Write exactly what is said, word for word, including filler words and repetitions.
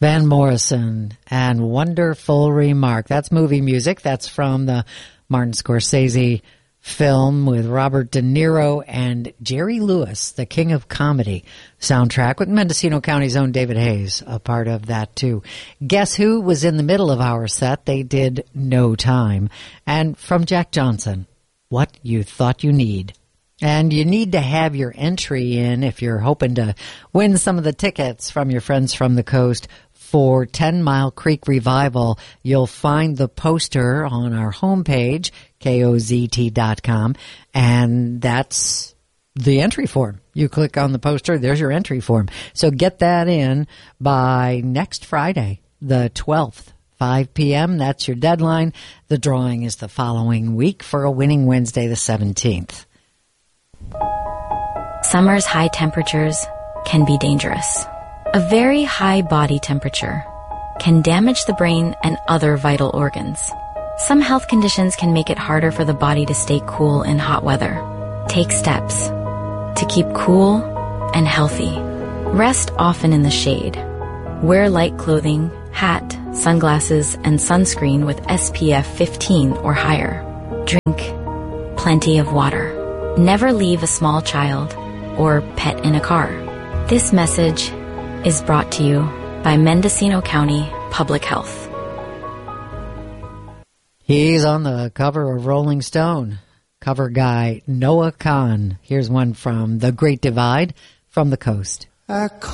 Van Morrison and Wonderful Remark. That's movie music. That's from the Martin Scorsese film with Robert De Niro and Jerry Lewis, the King of Comedy soundtrack, with Mendocino County's own David Hayes, a part of that too. Guess Who was in the middle of our set? They did No Time. And from Jack Johnson, What You Thought You Need. And you need to have your entry in if you're hoping to win some of the tickets from your friends from the coast for Ten Mile Creek Revival. You'll find the poster on our homepage, K O Z T dot com, and that's the entry form. You click on the poster, there's your entry form. So get that in by next Friday, the twelfth. five p.m. That's your deadline. The drawing is the following week for a winning Wednesday, the seventeenth. Summer's high temperatures can be dangerous. A very high body temperature can damage the brain and other vital organs. Some health conditions can make it harder for the body to stay cool in hot weather. Take steps to keep cool and healthy. Rest often in the shade. Wear light clothing, hat, sunglasses, and sunscreen with S P F fifteen or higher. Drink plenty of water. Never leave a small child or pet in a car. This message is brought to you by Mendocino County Public Health. He's on the cover of Rolling Stone. Cover guy Noah Kahan. Here's one from The Great Divide from the coast. I